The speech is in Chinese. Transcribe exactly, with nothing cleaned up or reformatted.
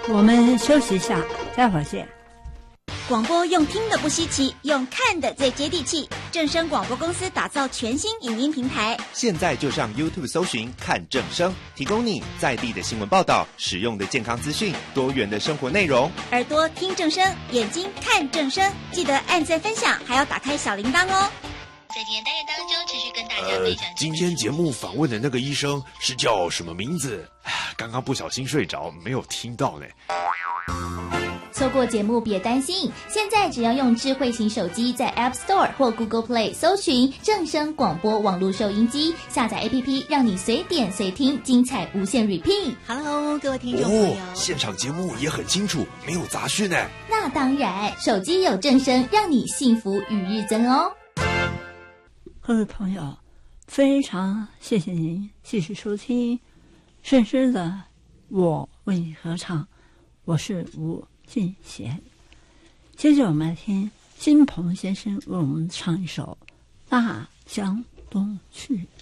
我们休息一下，待会儿见。 广播用听的不稀奇，用看的最接地气。正声广播公司打造全新影音平台， 现在就上 YouTube 搜寻看正声，提供你在地的新闻报道、实用的健康资讯、多元的生活内容。 耳朵听正声，眼睛看正声，记得按赞分享，还要打开小铃铛哦。 在今天单元当中，持续跟大家分享、 呃。今天节目访问的那个医生是叫什么名字？刚刚不小心睡着，没有听到呢。 错过节目别担心，现在只要用智慧型手机在 App Store 或 Google Play 搜寻正声广播网络收音机，下载 A P P 让你随点随听，精彩无限 repeat。 Hello 各位听众朋友、 哦、现场节目也很清楚，没有杂讯呢。 那当然，手机有正声，让你幸福与日增哦。 各位朋友，非常谢谢您继续收听深深的我为你合唱，我是吴进贤。接着我们来听金鹏先生为我们唱一首《大江东去》。